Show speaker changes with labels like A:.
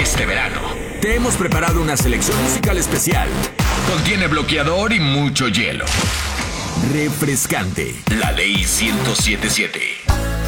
A: este verano.
B: Te hemos preparado una selección musical especial.
A: Contiene bloqueador y mucho hielo.
B: Refrescante.
A: La ley 1077.